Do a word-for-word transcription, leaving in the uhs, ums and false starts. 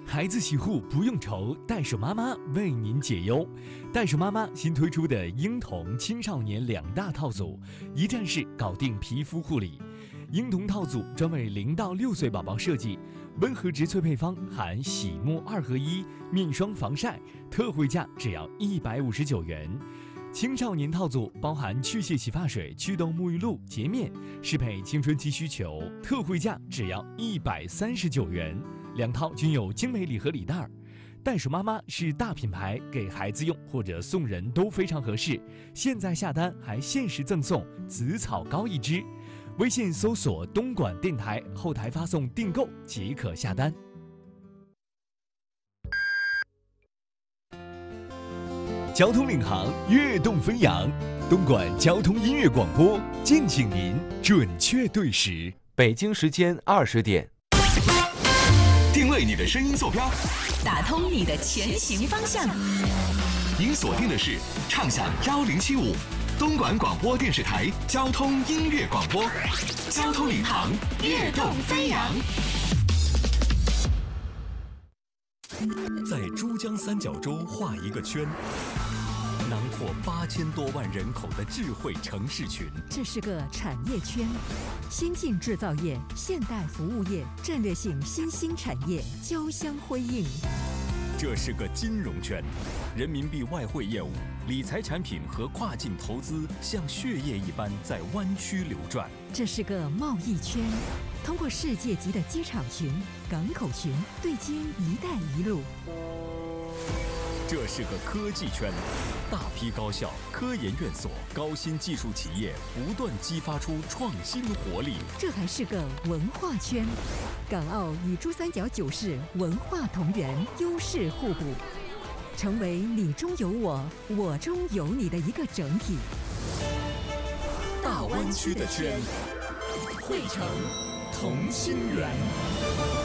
孩子洗护不用愁，袋鼠妈妈为您解忧。袋鼠妈妈新推出的婴童青少年两大套组，一站式搞定皮肤护理。婴童套组专为零到六岁宝宝设计，温和植萃配方含洗沐二合一、面霜防晒，特惠价只要一百五十九元。青少年套组包含去屑洗发水、祛痘沐浴露、洁面，适配青春期需求，特惠价只要一百三十九元。两套均有精美礼盒礼袋。袋鼠妈妈是大品牌，给孩子用或者送人都非常合适。现在下单还限时赠送紫草膏一支。微信搜索东莞电台，后台发送订购即可下单。交通领航，跃动飞扬，东莞交通音乐广播，敬请您准确对时。 北京时间二十点， 定位你的声音坐标， 打通你的前行方向。 您锁定的是畅享幺零七五，东莞广播电视台交通音乐广播，交通领航，跃动飞扬。 在珠江三角洲画一个圈，囊括八千多万人口的智慧城市群。 这是个产业圈，先进制造业、现代服务业、战略性新兴产业交相辉映。 这是个金融圈，人民币外汇业务、理财产品和跨境投资像血液一般在湾区流转。 这是个贸易圈，通过世界级的机场群、港口群对接“一带一路”。 这是个科技圈，大批高校、科研院所、高新技术企业不断激发出创新活力。 这还是个文化圈，港澳与珠三角九市文化同源，优势互补，成为你中有我，我中有你的一个整体。 大湾区的圈，汇成同心圆。